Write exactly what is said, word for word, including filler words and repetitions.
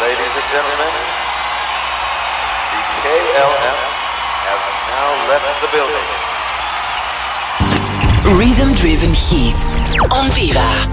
Ladies and gentlemen, the K L M have now left the building. Rhythm-driven heat on Viva.